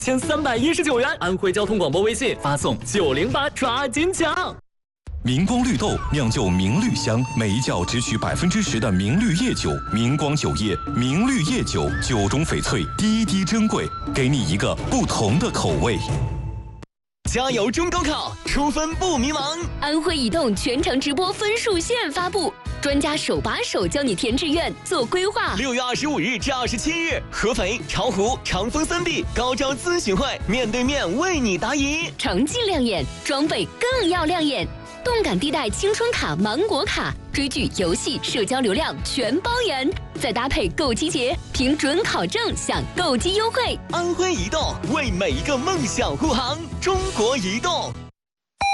1319元。安徽交通广播微信发送908，抓紧抢！ 明光绿豆酿就明绿香，每一窖只取10%的明绿叶酒。明光酒业明绿叶酒，酒中翡翠，滴滴珍贵，给你一个不同的口味。 加油中高考，出分不迷茫。 安徽移动全程直播分数线发布，专家手把手教你填志愿、做规划。 6月25日至27日，合肥、巢湖、长丰3地高招咨询会，面对面为你答疑。 成绩亮眼，装备更要亮眼。动感地带青春卡、芒果卡，追剧、游戏、社交流量全包圆，再搭配购机节，凭准考证享购机优惠。 安徽移动为每一个梦想护航，中国移动。